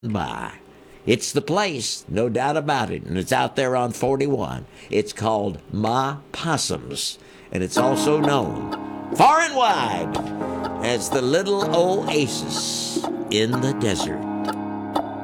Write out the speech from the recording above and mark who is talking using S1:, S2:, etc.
S1: by. It's the place, no doubt about it, and it's out there on 41. It's called Ma Possums, and it's also known far and wide as the little oasis in the desert.